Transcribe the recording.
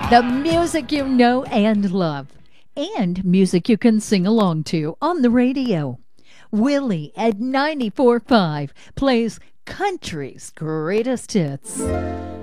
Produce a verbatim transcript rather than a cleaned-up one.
The music you know and love, and music you can sing along to on the radio. Willie at ninety-four point five plays country's greatest hits.